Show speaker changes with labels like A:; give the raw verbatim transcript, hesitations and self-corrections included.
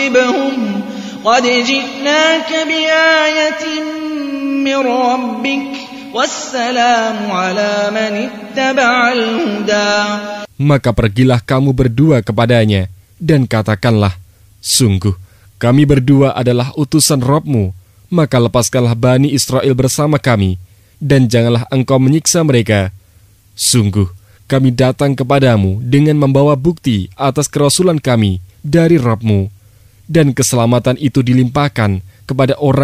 A: تعذبهم قد جئناك بآية من ربك والسلام على من اتبع الهدى.
B: Maka pergilah kamu berdua kepadanya dan katakanlah, sungguh kami berdua adalah utusan Rabb-Mu, maka lepaskanlah Bani Israel bersama kami, dan janganlah engkau menyiksa mereka. Sungguh, kami datang kepadamu dengan membawa bukti atas kerasulan kami dari Rabb-Mu, dan keselamatan itu dilimpahkan kepada orang